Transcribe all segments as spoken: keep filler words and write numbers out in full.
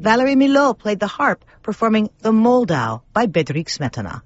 Valerie Milot played the harp, performing The Moldau by Bedřich Smetana.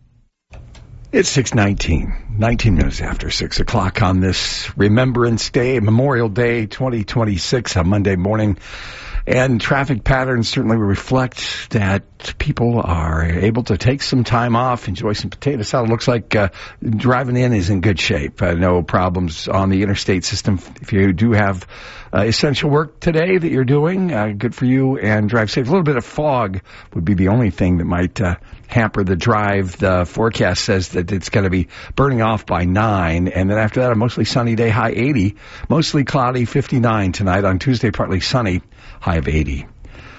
It's six nineteen, nineteen minutes after six o'clock on this Remembrance Day, Memorial Day twenty twenty-six, on Monday morning. And traffic patterns certainly reflect that people are able to take some time off, enjoy some potato salad. Looks like uh, driving in is in good shape. Uh, no problems on the interstate system. If you do have uh, essential work today that you're doing, uh, good for you, and drive safe. A little bit of fog would be the only thing that might uh, hamper the drive. The forecast says that it's going to be burning off by nine, and then after that, a mostly sunny day, high eighty. Mostly cloudy, fifty-nine tonight. On Tuesday, partly sunny, high of eighty.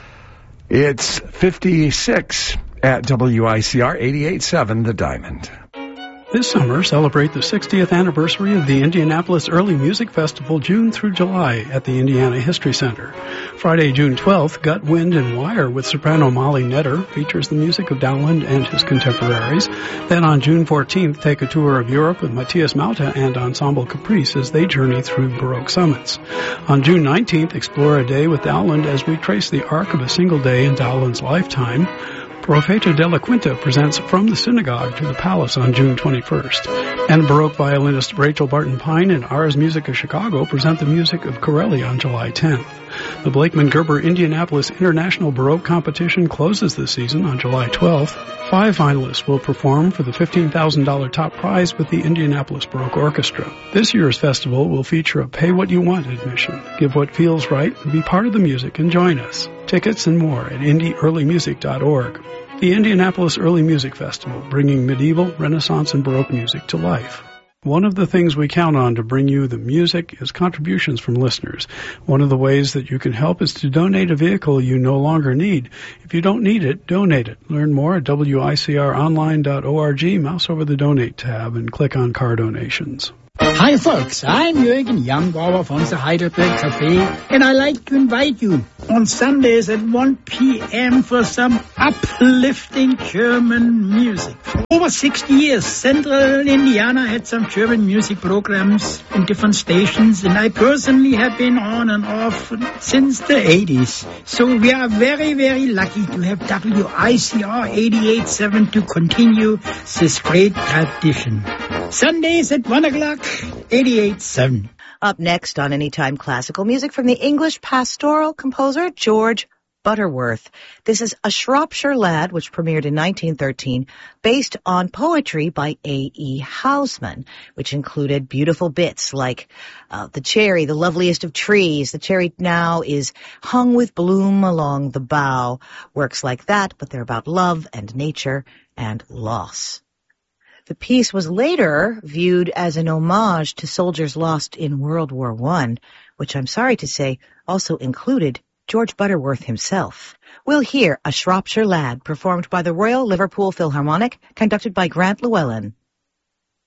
It's fifty-six at W I C R, eighty-eight point seven The Diamond. This summer, celebrate the sixtieth anniversary of the Indianapolis Early Music Festival, June through July, at the Indiana History Center. Friday, June twelfth, Gut, Wind, and Wire with soprano Molly Netter features the music of Dowland and his contemporaries. Then on June fourteenth, take a tour of Europe with Matthias Mauta and Ensemble Caprice as they journey through Baroque summits. On June nineteenth, explore a day with Dowland as we trace the arc of a single day in Dowland's lifetime. Profeta della Quinta presents From the Synagogue to the Palace on June twenty-first. And Baroque violinist Rachel Barton Pine and Ars Musica Chicago present the music of Corelli on July tenth. The Blakeman Gerber Indianapolis International Baroque Competition closes this season on July twelfth. Five finalists will perform for the fifteen thousand dollars top prize with the Indianapolis Baroque Orchestra. This year's festival will feature a pay-what-you-want admission. Give what feels right and be part of the music and join us. Tickets and more at indie early music dot org. The Indianapolis Early Music Festival, bringing medieval, Renaissance, and Baroque music to life. One of the things we count on to bring you the music is contributions from listeners. One of the ways that you can help is to donate a vehicle you no longer need. If you don't need it, donate it. Learn more at W I C R online dot org. Mouse over the Donate tab and click on Car Donations. Hi folks, I'm Jürgen Jangbauer from the Heidelberg Cafe, and I'd like to invite you on Sundays at one p.m. for some uplifting German music. For over sixty years, Central Indiana had some German music programs in different stations, and I personally have been on and off since the eighties. So we are very, very lucky to have W I C R eighty-eight point seven to continue this great tradition. Sundays at one o'clock, eighty-eight point seven. Up next on Anytime Classical Music from the English pastoral composer George Butterworth. This is A Shropshire Lad, which premiered in nineteen thirteen, based on poetry by A E Housman, which included beautiful bits like uh, the cherry, the loveliest of trees. The cherry now is hung with bloom along the bough. Works like that, but they're about love and nature and loss. The piece was later viewed as an homage to soldiers lost in World War One, which I'm sorry to say also included George Butterworth himself. We'll hear A Shropshire Lad, performed by the Royal Liverpool Philharmonic, conducted by Grant Llewellyn.